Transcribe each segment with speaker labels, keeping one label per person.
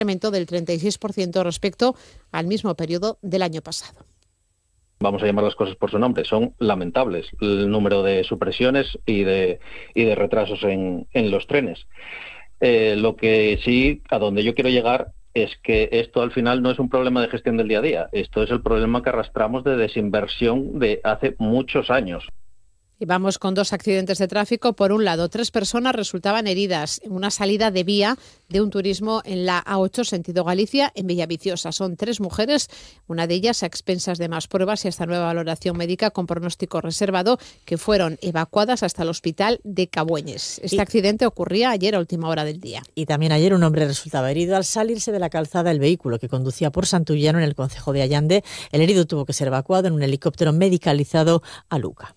Speaker 1: incremento del 36% respecto al mismo periodo del año pasado.
Speaker 2: Vamos a llamar las cosas por su nombre, son lamentables el número de supresiones y de retrasos en los trenes. Lo que sí, a donde yo quiero llegar, es que esto al final no es un problema de gestión del día a día, esto es el problema que arrastramos de desinversión de hace muchos años.
Speaker 1: Y vamos con 2 accidentes de tráfico. Por un lado, 3 personas resultaban heridas en una salida de vía de un turismo en la A8 sentido Galicia en Villaviciosa. Son 3 mujeres, una de ellas a expensas de más pruebas y hasta nueva valoración médica con pronóstico reservado, que fueron evacuadas hasta el hospital de Cabueñes. Este accidente ocurría ayer a última hora del día.
Speaker 3: Y también ayer un hombre resultaba herido al salirse de la calzada el vehículo que conducía por Santullano en el concejo de Allande. El herido tuvo que ser evacuado en un helicóptero medicalizado a Luca.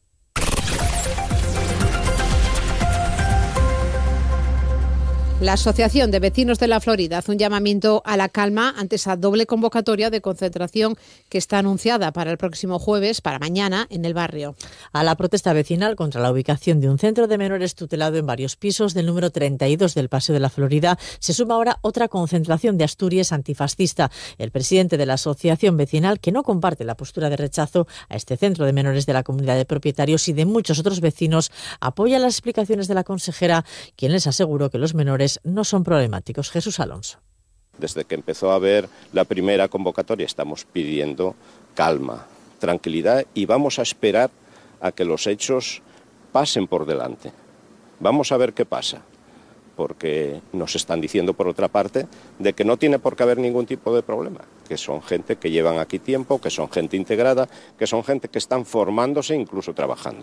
Speaker 1: La Asociación de Vecinos de la Florida hace un llamamiento a la calma ante esa doble convocatoria de concentración que está anunciada para el próximo jueves, para mañana, en el barrio.
Speaker 3: A la protesta vecinal contra la ubicación de un centro de menores tutelado en varios pisos del número 32 del Paseo de la Florida se suma ahora otra concentración de Asturias antifascista. El presidente de la asociación vecinal, que no comparte la postura de rechazo a este centro de menores de la comunidad de propietarios y de muchos otros vecinos, apoya las explicaciones de la consejera, quien les aseguró que los menores no son problemáticos. Jesús Alonso.
Speaker 4: Desde que empezó a haber la primera convocatoria estamos pidiendo calma, tranquilidad y vamos a esperar a que los hechos pasen por delante. Vamos a ver qué pasa, porque nos están diciendo por otra parte de que no tiene por qué haber ningún tipo de problema, que son gente que llevan aquí tiempo, que son gente integrada, que son gente que están formándose e incluso trabajando.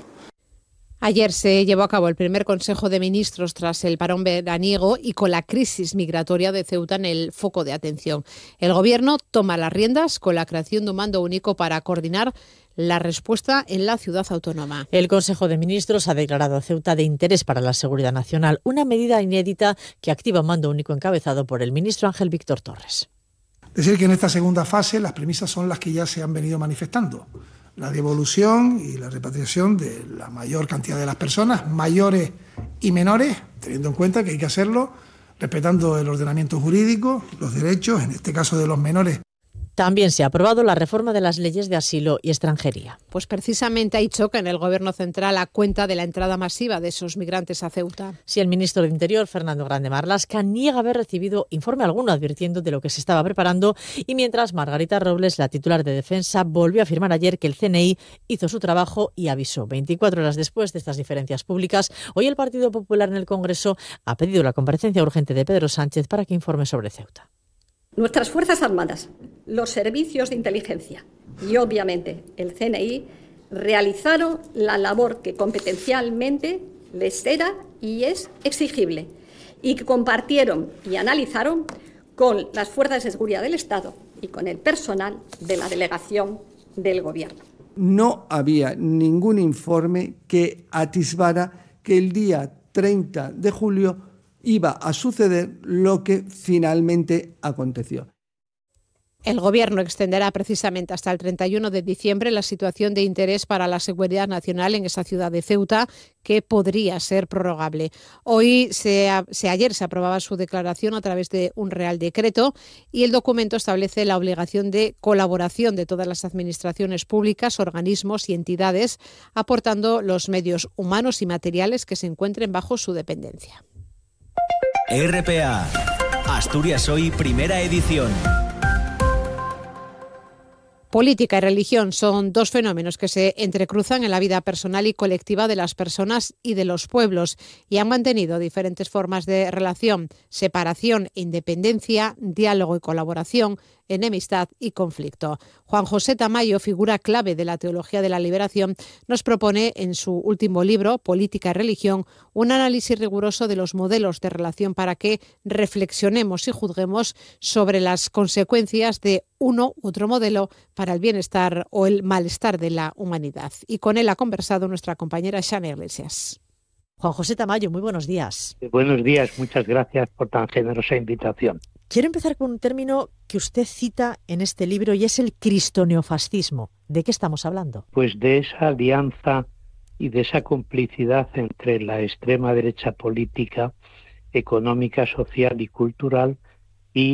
Speaker 1: Ayer se llevó a cabo el primer Consejo de Ministros tras el parón veraniego y con la crisis migratoria de Ceuta en el foco de atención. El Gobierno toma las riendas con la creación de un mando único para coordinar la respuesta en la ciudad autónoma.
Speaker 3: El Consejo de Ministros ha declarado a Ceuta de interés para la seguridad nacional, una medida inédita que activa un mando único encabezado por el ministro Ángel Víctor Torres.
Speaker 5: Decir que en esta segunda fase las premisas son las que ya se han venido manifestando. La devolución y la repatriación de la mayor cantidad de las personas, mayores y menores, teniendo en cuenta que hay que hacerlo respetando el ordenamiento jurídico, los derechos, en este caso de los menores.
Speaker 3: También se ha aprobado la reforma de las leyes de asilo y extranjería.
Speaker 1: Pues precisamente hay choque en el Gobierno central a cuenta de la entrada masiva de esos migrantes a Ceuta.
Speaker 3: Sí, el ministro de Interior, Fernando Grande Marlaska, niega haber recibido informe alguno advirtiendo de lo que se estaba preparando, y mientras Margarita Robles, la titular de Defensa, volvió a afirmar ayer que el CNI hizo su trabajo y avisó. 24 horas después de estas diferencias públicas, hoy el Partido Popular en el Congreso ha pedido la comparecencia urgente de Pedro Sánchez para que informe sobre Ceuta.
Speaker 6: Nuestras Fuerzas Armadas, los servicios de inteligencia y, obviamente, el CNI realizaron la labor que competencialmente les era y es exigible y que compartieron y analizaron con las fuerzas de seguridad del Estado y con el personal de la delegación del Gobierno.
Speaker 7: No había ningún informe que atisbara que el día 30 de julio iba a suceder lo que finalmente aconteció.
Speaker 1: El Gobierno extenderá precisamente hasta el 31 de diciembre la situación de interés para la seguridad nacional en esa ciudad de Ceuta, que podría ser prorrogable. Ayer se aprobaba su declaración a través de un Real Decreto y el documento establece la obligación de colaboración de todas las administraciones públicas, organismos y entidades, aportando los medios humanos y materiales que se encuentren bajo su dependencia.
Speaker 8: RPA, Asturias Hoy, primera edición.
Speaker 1: Política y religión son 2 fenómenos que se entrecruzan en la vida personal y colectiva de las personas y de los pueblos y han mantenido diferentes formas de relación, separación, independencia, diálogo y colaboración, enemistad y conflicto. Juan José Tamayo, figura clave de la teología de la liberación, nos propone en su último libro, Política y religión, un análisis riguroso de los modelos de relación para que reflexionemos y juzguemos sobre las consecuencias de uno u otro modelo para el bienestar o el malestar de la humanidad. Y con él ha conversado nuestra compañera Xana Iglesias.
Speaker 3: Juan José Tamayo, muy buenos días.
Speaker 9: Buenos días, muchas gracias por tan generosa invitación.
Speaker 3: Quiero empezar con un término que usted cita en este libro y es el cristoneofascismo. ¿De qué estamos hablando?
Speaker 9: Pues de esa alianza y de esa complicidad entre la extrema derecha política, económica, social y cultural